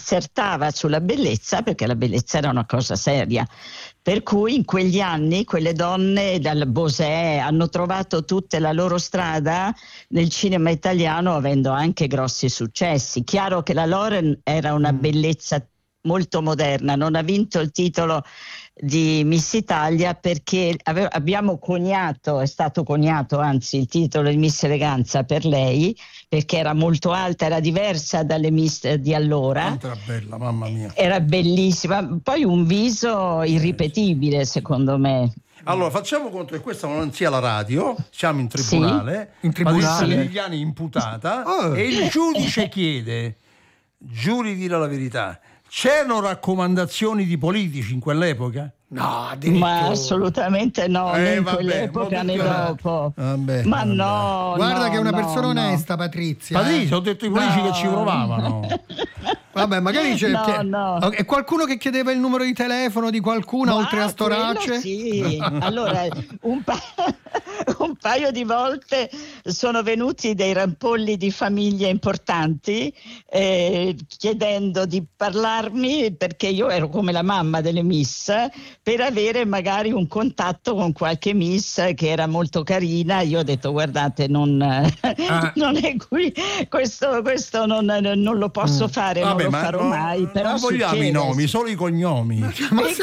dissertava sulla bellezza, perché la bellezza era una cosa seria. Per cui in quegli anni quelle donne dal Bosè hanno trovato tutta la loro strada nel cinema italiano, avendo anche grossi successi. Chiaro che la Loren era una bellezza molto moderna, non ha vinto il titolo di Miss Italia perché abbiamo coniato, è stato coniato anzi il titolo di Miss Eleganza per lei, perché era molto alta, era diversa dalle Miss di allora. Quanto era bella, mamma mia. Era bellissima, poi un viso irripetibile secondo me. Allora facciamo conto che questa non sia la radio, siamo in tribunale, in tribunale. Patrizia Vigliani imputata e il giudice chiede: giuri, dire la verità, c'erano raccomandazioni di politici in quell'epoca? No, ma assolutamente no, né in quell'epoca né dopo. Ma no. Guarda no, che è una no, persona no. onesta, Patrizia. Patrizia, ho detto i politici che ci provavano. Vabbè, magari c'è no. E qualcuno che chiedeva il numero di telefono di qualcuno oltre a Storace? Sì, allora un paio di volte sono venuti dei rampolli di famiglie importanti chiedendo di parlarmi, perché io ero come la mamma delle Miss, per avere magari un contatto con qualche Miss che era molto carina. Io ho detto guardate, non è qui, questo non lo posso fare. Vabbè, non lo farò mai, però non vogliamo i nomi, solo i cognomi. Ma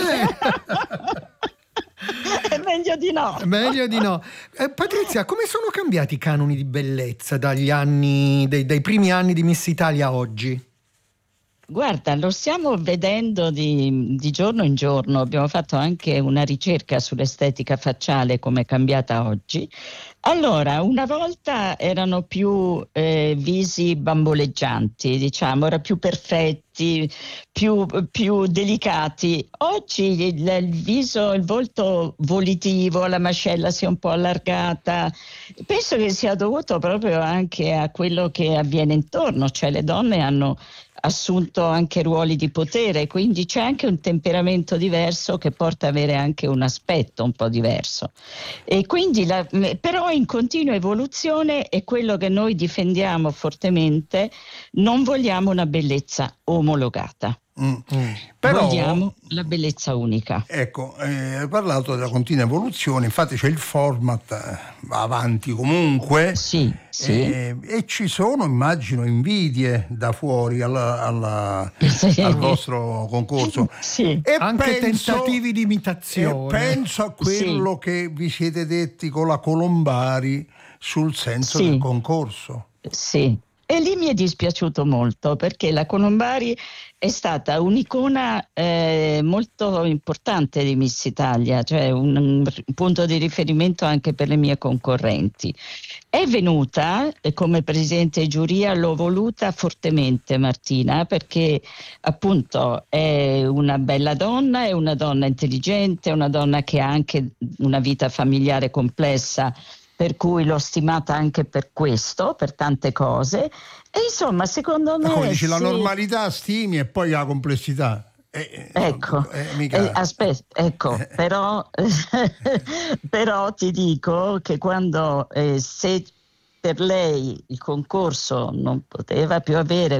è meglio di no. Meglio di no. Patrizia, come sono cambiati i canoni di bellezza dagli anni dai primi anni di Miss Italia a oggi? Guarda, lo stiamo vedendo di giorno in giorno. Abbiamo fatto anche una ricerca sull'estetica facciale, come è cambiata oggi. Allora, una volta erano più visi bamboleggianti, diciamo, era più perfetti, più delicati. Oggi il viso, il volto volitivo, la mascella si è un po' allargata. Penso che sia dovuto proprio anche a quello che avviene intorno, cioè le donne hanno assunto anche ruoli di potere, quindi c'è anche un temperamento diverso che porta ad avere anche un aspetto un po' diverso. E quindi però in continua evoluzione è quello che noi difendiamo fortemente, non vogliamo una bellezza omologata. Però, vogliamo la bellezza unica. Ecco, hai parlato della continua evoluzione, infatti c'è il format, va avanti comunque, sì. E ci sono, immagino, invidie da fuori al vostro concorso. Sì. E anche tentativi di imitazione. E penso a quello che vi siete detti con la Colombari sul senso del concorso. Sì. E lì mi è dispiaciuto molto, perché la Colombari è stata un'icona molto importante di Miss Italia, cioè un punto di riferimento anche per le mie concorrenti. È venuta come presidente di giuria, l'ho voluta fortemente Martina, perché appunto è una bella donna, è una donna intelligente, è una donna che ha anche una vita familiare complessa, per cui l'ho stimata anche per questo, per tante cose. E insomma, secondo me... Come dici, la normalità stimi e poi la complessità. Ecco, però ti dico che quando se per lei il concorso non poteva più avere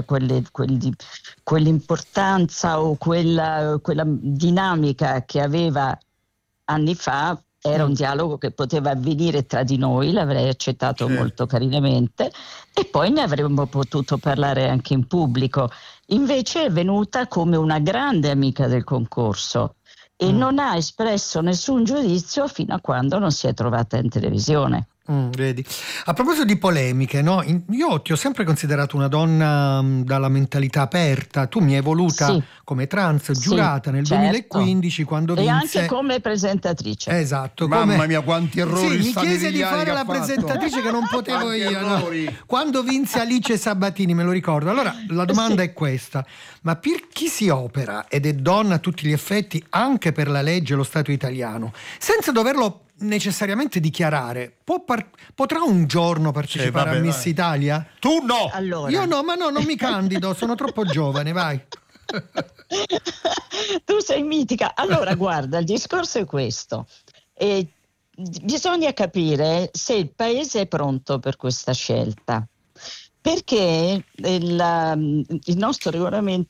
quell'importanza o quella dinamica che aveva anni fa, era un dialogo che poteva avvenire tra di noi, l'avrei accettato molto carinamente, e poi ne avremmo potuto parlare anche in pubblico. Invece è venuta come una grande amica del concorso e non ha espresso nessun giudizio fino a quando non si è trovata in televisione. Vedi. A proposito di polemiche, no? Io ti ho sempre considerato una donna dalla mentalità aperta. Tu mi hai voluta come trans giurata nel 2015 quando vinse. E anche come presentatrice. Esatto. Mamma mia, quanti errori. Mi chiese di fare la presentatrice che non potevo io. No? Quando vinse Alice Sabatini, me lo ricordo. Allora la domanda è questa: ma per chi si opera ed è donna a tutti gli effetti, anche per la legge e lo Stato italiano, senza doverlo necessariamente dichiarare, potrà un giorno partecipare a Miss Italia? Tu no! Allora. Io no, ma no, non mi candido, sono troppo giovane, vai. Tu sei mitica. Allora guarda, il discorso è questo. Bisogna capire se il paese è pronto per questa scelta. Perché il nostro regolamento